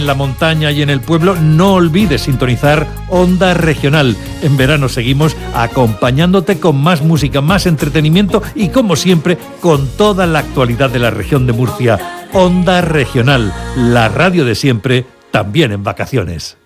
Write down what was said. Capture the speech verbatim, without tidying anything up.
En la montaña y en el pueblo, no olvides sintonizar Onda Regional. En verano seguimos acompañándote con más música, más entretenimiento y, como siempre, con toda la actualidad de la región de Murcia. Onda Regional, la radio de siempre, también en vacaciones.